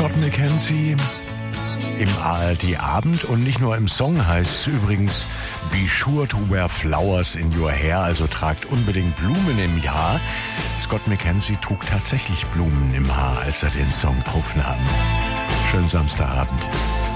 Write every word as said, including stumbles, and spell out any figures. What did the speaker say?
Scott McKenzie im A R D-Abend und nicht nur im Song heißt es übrigens Be sure to wear flowers in your hair, also tragt unbedingt Blumen im Haar. Scott McKenzie trug tatsächlich Blumen im Haar, als er den Song aufnahm. Schönen Samstagabend.